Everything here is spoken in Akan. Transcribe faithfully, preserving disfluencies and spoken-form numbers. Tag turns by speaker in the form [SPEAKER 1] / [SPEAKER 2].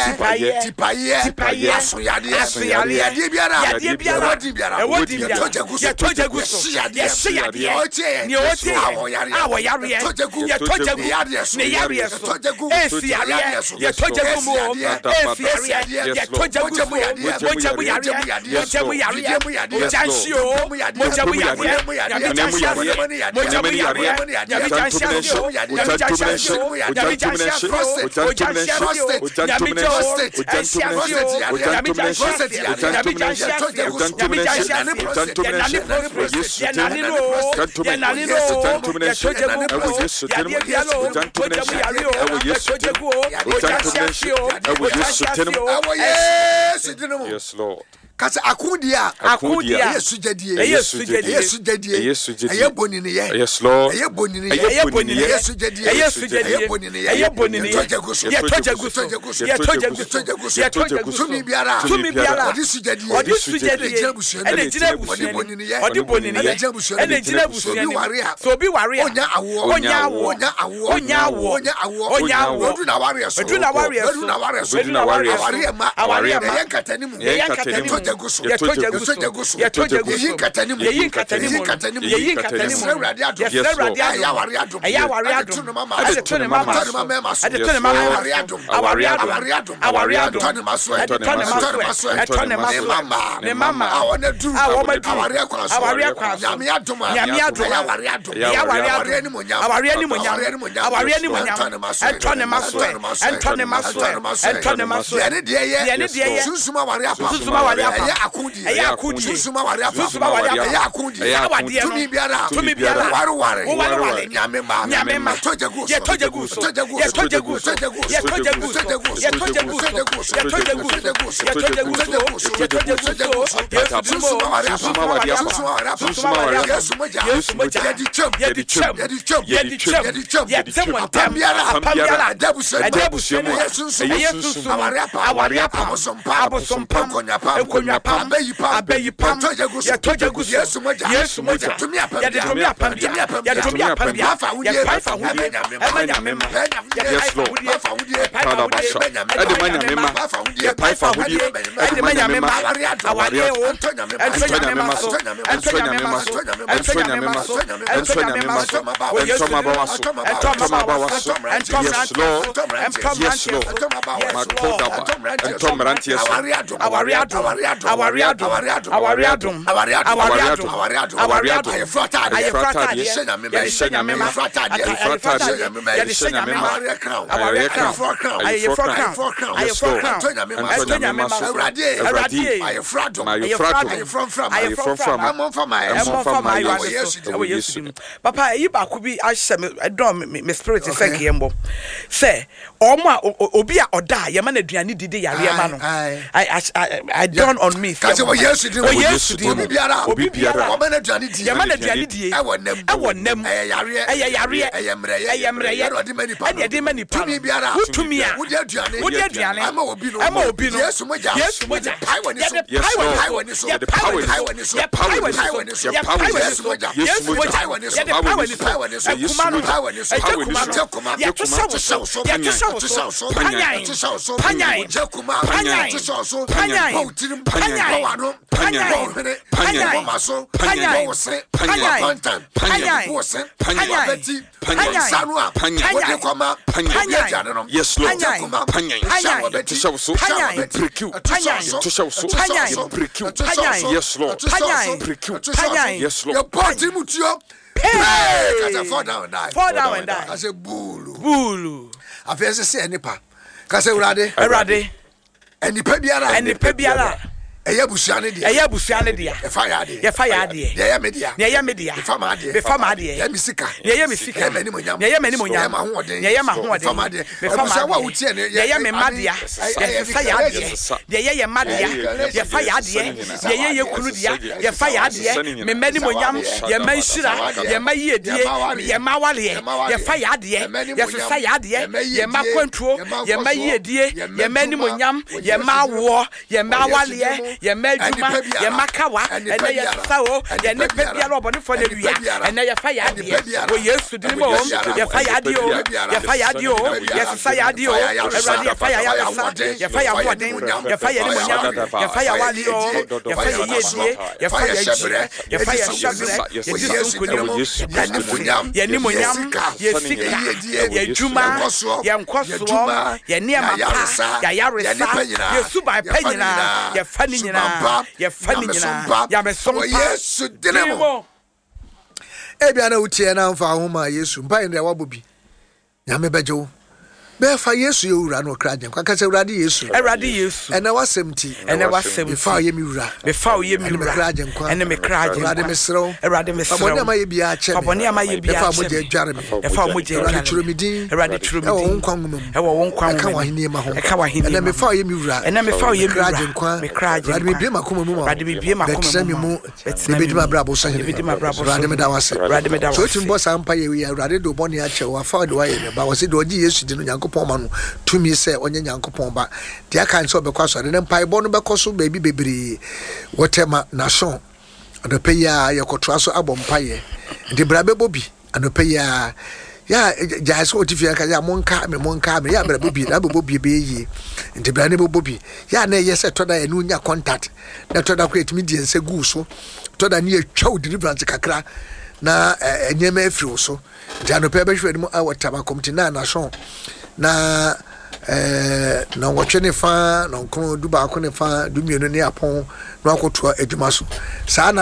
[SPEAKER 1] tipaye
[SPEAKER 2] tipaye
[SPEAKER 1] tipaye
[SPEAKER 2] asoyade
[SPEAKER 1] asoyade
[SPEAKER 2] yade biara
[SPEAKER 1] yade biara
[SPEAKER 2] ewodi biara
[SPEAKER 1] ewodi biara
[SPEAKER 2] tojagu
[SPEAKER 1] ye tojagu so ye shiyade ni otie awo yare ye tojagu ne yare so esi yare ye tojagu mu esi yare ye tojagu mu mojabu yare mojabu yare mojanshio mojabu yare mojabu yare mojabu
[SPEAKER 3] Yes, Lord.
[SPEAKER 2] Kasa akudia
[SPEAKER 1] akudia
[SPEAKER 2] yesujadie
[SPEAKER 1] yesujadie
[SPEAKER 2] yesujadie
[SPEAKER 3] yesujadie
[SPEAKER 2] ayebonini ye
[SPEAKER 3] yes Lord
[SPEAKER 2] ayebonini ye
[SPEAKER 1] ayebonini ye
[SPEAKER 2] yesujadie
[SPEAKER 1] yesujadie
[SPEAKER 2] ayebonini ye
[SPEAKER 1] ayebonini ye
[SPEAKER 2] tojaguso
[SPEAKER 1] ye tojaguso ye tojaguso ye tojaguso
[SPEAKER 2] tumi biara
[SPEAKER 1] tumi biara
[SPEAKER 2] odi sujadie
[SPEAKER 1] odi sujadie ene jina
[SPEAKER 2] odi bonini ye
[SPEAKER 1] odi bonini ye ene jina busuani so bi ware
[SPEAKER 2] onya awo
[SPEAKER 1] onya awo
[SPEAKER 2] onya awo
[SPEAKER 1] onya awo
[SPEAKER 2] onya awo
[SPEAKER 1] onya awo
[SPEAKER 2] odu na ware so
[SPEAKER 1] odu na ware so
[SPEAKER 2] odu na ware so
[SPEAKER 1] odu na ware so
[SPEAKER 2] aware ma
[SPEAKER 1] aware ma
[SPEAKER 2] ye nkatanimu
[SPEAKER 1] ye nkatanimu
[SPEAKER 2] tojaguso
[SPEAKER 1] ye tojaguso ye tojaguso
[SPEAKER 2] ye nkatanimu
[SPEAKER 1] ye nkatanimu ye nkatanimu
[SPEAKER 2] Awurade adom
[SPEAKER 1] ye Awurade adom
[SPEAKER 2] ya ware adom
[SPEAKER 1] ya ware adom
[SPEAKER 2] tunu mama
[SPEAKER 1] ade tunu mama
[SPEAKER 2] tunu mama
[SPEAKER 1] ade tunu mama
[SPEAKER 2] aware adom
[SPEAKER 1] aware adom
[SPEAKER 2] aware adom
[SPEAKER 1] aware adom
[SPEAKER 2] tunu maso
[SPEAKER 1] ade tunu maso ade tunu maso
[SPEAKER 2] mama
[SPEAKER 1] ne mama
[SPEAKER 2] awona duru
[SPEAKER 1] awoma duru
[SPEAKER 2] aware kwaso
[SPEAKER 1] aware kwaso
[SPEAKER 2] nyame adom
[SPEAKER 1] nyame adom
[SPEAKER 2] ya ware adom
[SPEAKER 1] ya ware
[SPEAKER 2] aware
[SPEAKER 1] adom
[SPEAKER 2] ni monyam
[SPEAKER 1] aware ni monyam aware ni monyam
[SPEAKER 2] tunu maso
[SPEAKER 1] tunu maso tunu maso tunu maso
[SPEAKER 2] ye ne de ye
[SPEAKER 1] ye ne de ye
[SPEAKER 2] susuma ware apa
[SPEAKER 1] susuma ware apa
[SPEAKER 2] ye akudi
[SPEAKER 1] ye akudi
[SPEAKER 2] susuma ware apa
[SPEAKER 1] susuma ware apa
[SPEAKER 2] ye akudi
[SPEAKER 1] awade
[SPEAKER 2] tumi biara
[SPEAKER 1] tumi biara
[SPEAKER 2] ware ware
[SPEAKER 1] ware ware
[SPEAKER 2] nyame ma
[SPEAKER 1] nyame ma
[SPEAKER 2] tojaguso
[SPEAKER 1] ye tojaguso ye tojaguso ye tojaguso ye tojaguso ye tojaguso ye tojaguso ye tojaguso
[SPEAKER 2] susuma ware apa
[SPEAKER 1] susuma ware apa
[SPEAKER 2] susuma ware apa
[SPEAKER 1] susuma ware apa
[SPEAKER 2] yesu moja
[SPEAKER 1] yesu moja
[SPEAKER 2] ye di chum
[SPEAKER 1] ye di chum
[SPEAKER 2] ye di chum
[SPEAKER 1] ye di chum
[SPEAKER 2] ye di chum
[SPEAKER 1] ye tem
[SPEAKER 2] apa biara
[SPEAKER 1] apa biara
[SPEAKER 2] adabuso
[SPEAKER 1] adabuso mu
[SPEAKER 2] yesu
[SPEAKER 1] yesu
[SPEAKER 2] aware apa
[SPEAKER 1] aware apa
[SPEAKER 2] abosompa
[SPEAKER 1] abosompa
[SPEAKER 2] ekonyapa
[SPEAKER 1] ekonyapa
[SPEAKER 2] abeyipa
[SPEAKER 1] abeyipa
[SPEAKER 2] tojaguso
[SPEAKER 1] ye tojaguso
[SPEAKER 2] yesu moja
[SPEAKER 1] yesu moja
[SPEAKER 2] tumi apa
[SPEAKER 1] ye de tumi apa ye de tumi apa ye paifa hudi emanya mema
[SPEAKER 3] Yes, Lord. Palabasha. Edemanya mema. Ye paifa hudi. Edemanya mema.
[SPEAKER 1] aware o entonya mema so entonya mema so entonya mema so entonya mema so
[SPEAKER 3] Entoma bawaso. Entoma bawaso. Yes, Lord. Yes, Lord. Makodaba. Entoma ranties.
[SPEAKER 1] aware adom aware adom aware adom aware adom aware adom aware adom
[SPEAKER 2] ayefrata
[SPEAKER 1] ayefrata
[SPEAKER 2] ye shenya mema ye shenya mema frata ye
[SPEAKER 1] ayefrata
[SPEAKER 2] shenya mema
[SPEAKER 1] ye shenya mema
[SPEAKER 2] aware crown
[SPEAKER 1] aware crown
[SPEAKER 2] crown
[SPEAKER 1] ayefrata crown ayefrata
[SPEAKER 2] Antonya mema
[SPEAKER 1] entonya mema
[SPEAKER 2] Awurade
[SPEAKER 1] Awurade
[SPEAKER 2] ayefrado
[SPEAKER 3] Ayefrado.
[SPEAKER 2] ayefrom from
[SPEAKER 1] ayefrom from
[SPEAKER 2] amon from my
[SPEAKER 1] amon from my
[SPEAKER 2] Yesu
[SPEAKER 1] Yesu Yesu papa yi ba ko bi ahye me don me spirit say ke yembo say omo obi a oda ye ma na aduane didi yare ma no I I don on me
[SPEAKER 2] Kasi wo Yesu di
[SPEAKER 1] wo Yesu di
[SPEAKER 2] obi biara
[SPEAKER 1] obi biara
[SPEAKER 2] o ma na aduane di
[SPEAKER 1] ye ma na aduane di
[SPEAKER 2] e wonam
[SPEAKER 1] e wonam
[SPEAKER 2] e yare
[SPEAKER 1] e yare
[SPEAKER 2] e yemreye
[SPEAKER 1] e yemreye
[SPEAKER 2] e odi mani pa
[SPEAKER 1] e de mani pa
[SPEAKER 2] tumi biara
[SPEAKER 1] tumi a
[SPEAKER 2] wo di aduane
[SPEAKER 1] wo di aduane
[SPEAKER 2] ama obi no
[SPEAKER 1] ama obi no
[SPEAKER 2] Yesu moja
[SPEAKER 1] Yesu moja
[SPEAKER 2] pai woni so
[SPEAKER 3] Yes, Lord.
[SPEAKER 2] pai woni so
[SPEAKER 1] ye pai woni
[SPEAKER 2] pai woni so
[SPEAKER 1] ye pai woni
[SPEAKER 2] pai woni so
[SPEAKER 1] ye pai woni
[SPEAKER 2] Yesu moja
[SPEAKER 1] Yesu moja
[SPEAKER 2] pai woni so
[SPEAKER 1] ye pai woni
[SPEAKER 2] pai woni so
[SPEAKER 1] kuma no
[SPEAKER 2] pai woni so
[SPEAKER 1] e kuma no
[SPEAKER 2] Jekuma
[SPEAKER 1] ye to so so ye to so so panyan panyan
[SPEAKER 2] Jekuma
[SPEAKER 1] panyan
[SPEAKER 2] to so
[SPEAKER 1] panyan
[SPEAKER 2] Pautirim
[SPEAKER 1] panyan
[SPEAKER 2] Pawano
[SPEAKER 1] panyan
[SPEAKER 2] Panyan Maso
[SPEAKER 1] panyan
[SPEAKER 2] Wose
[SPEAKER 1] panyan
[SPEAKER 2] Pantan
[SPEAKER 1] panyan
[SPEAKER 2] Wose
[SPEAKER 1] panyan
[SPEAKER 2] Beti
[SPEAKER 1] panyan
[SPEAKER 2] Sanua
[SPEAKER 3] Panyan.
[SPEAKER 2] Wode Kwama
[SPEAKER 1] Panyan.
[SPEAKER 3] Yes, Lord.
[SPEAKER 1] Panyan.
[SPEAKER 3] Panyan.
[SPEAKER 1] Panyan.
[SPEAKER 3] To show so.
[SPEAKER 1] Panyan.
[SPEAKER 3] Preku.
[SPEAKER 1] Panyan.
[SPEAKER 3] To show so.
[SPEAKER 1] Panyan.
[SPEAKER 3] Preku.
[SPEAKER 1] Panyan.
[SPEAKER 3] Yes, Lord.
[SPEAKER 1] Panyan.
[SPEAKER 3] Preku.
[SPEAKER 1] Panyan.
[SPEAKER 3] Yes,
[SPEAKER 2] Your
[SPEAKER 3] Lord.
[SPEAKER 2] body mutio
[SPEAKER 1] Hey.
[SPEAKER 2] Kasa fall down and die
[SPEAKER 1] Fall down and die.
[SPEAKER 2] Kasa bulu
[SPEAKER 1] Bulu.
[SPEAKER 2] Afese se enipa Kasa urade
[SPEAKER 1] Erade.
[SPEAKER 2] Enipa biara
[SPEAKER 1] Enipa biara.
[SPEAKER 2] Eye busuane dia
[SPEAKER 1] Eye busuane dia.
[SPEAKER 2] E fire dia
[SPEAKER 1] Ye fire dia.
[SPEAKER 2] Ye media
[SPEAKER 1] Ne ye media.
[SPEAKER 2] E fama dia
[SPEAKER 1] Be fama dia.
[SPEAKER 2] Ye misika
[SPEAKER 1] Ne ye misika.
[SPEAKER 2] Ye mani monyam
[SPEAKER 1] Ne ye mani monyam.
[SPEAKER 2] Ye ma hoden
[SPEAKER 1] Ne ye ma hoden.
[SPEAKER 2] Fama dia
[SPEAKER 1] Be fama dia.
[SPEAKER 2] wa utie ne
[SPEAKER 1] Ne ye me madia. Ye fire dia. Ne ye ye madia. Ye fire dia. Ne ye ye kunu dia. Ye fire dia. Me mani monyam. Ye ma nshira. Ye ma yedie. Ye ma wale. Ye fire dia. Ye fire dia. Ye ma kwantuo. Ye ma yedie. Ye mani monyam. Ye ma wo. Ye ma wale. ye meduma ye makawa ene ye sawo ye ne pe bia ro bone fo na wia ene ye fa ya de wo Yesu din mo ye fa ya de o ye fa ya de o ye sa ya de o Ewurade ye fa ya ya ye fa ya modin ye fa ya ni monyam ye fa ya wali o ye fa ya yedie ye fa ya jire ye fa ya shabre ye disun kunim ye ni monyam ye sika ye juma ye nkoso ye ne amapa ya yaresa ye suba panyina ye fa ni nyina ye fa ni nyina ya mesompa
[SPEAKER 2] Yesu dinamo ebia na utie na mfa ahoma Yesu mpa inde wabobi nyame bejo be fa Yesu ye wura no kra gyen kwaka se Ewurade Yesu
[SPEAKER 1] Ewurade Yesu
[SPEAKER 2] ene wasemti
[SPEAKER 1] ene wasemti
[SPEAKER 2] be fa ye mi wura
[SPEAKER 1] be fa ye mi wura
[SPEAKER 2] kra gyen kwa
[SPEAKER 1] ene me kra gyen
[SPEAKER 2] Ewurade mesrew
[SPEAKER 1] Ewurade mesrew
[SPEAKER 2] abone ama ye bia ache
[SPEAKER 1] abone ama ye bia
[SPEAKER 2] ache fa moje adware me
[SPEAKER 1] e fa moje
[SPEAKER 2] Ewurade churumidin
[SPEAKER 1] Ewurade churumidin
[SPEAKER 2] e wo nkwa ngum
[SPEAKER 1] e wo nkwa ngum
[SPEAKER 2] e ka wahini ma ho
[SPEAKER 1] e ka wahini
[SPEAKER 2] ene me fa ye mi wura
[SPEAKER 1] ene me fa ye mi
[SPEAKER 2] kra gyen kwa
[SPEAKER 1] me kra gyen
[SPEAKER 2] Ewurade me bie makoma mu ma
[SPEAKER 1] Ewurade me bie makoma
[SPEAKER 2] mu mu be bedi ma brabo so hene Ewurade me da wase
[SPEAKER 1] Ewurade me da wase
[SPEAKER 2] so timbo sampa ye wi Ewurade do bone ache wa fa do wa ye me ba wase do oji Yesu din Nyankopon ma no tumi se onye Nyankopon ba dia kan so be kwaso de mpae bo no be koso baby bebre wotema nation adope ya yekotoa so abom paye de brabe bobi adope ya ya ja so otifia ka ya monka me monka me ya brabe bobi na bobi be yi de brane bobi ya na ye se toda ya no nya contact na toda ko etimi die nse gu so toda ne atwa deliverance kakra na enyema afiri so de adope be hwede mu awotaba committee na nation na eh na wotwe ne fa na nko du ba ko ne fa du mienu ne apon na akoto adwuma so saa